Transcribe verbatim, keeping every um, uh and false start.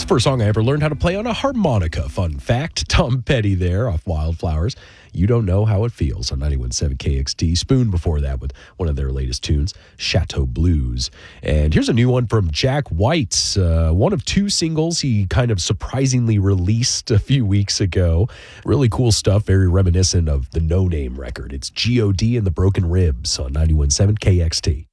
the first song I ever learned how to play on a harmonica. Fun fact. Tom Petty there off Wildflowers. You Don't Know How It Feels on ninety-one point seven K X T. Spoon before that with one of their latest tunes, Chateau Blues. And here's a new one from Jack White. Uh, one of two singles he kind of surprisingly released a few weeks ago. Really cool stuff, very reminiscent of the No Name record. It's G O D and the Broken Ribs on ninety-one point seven K X T.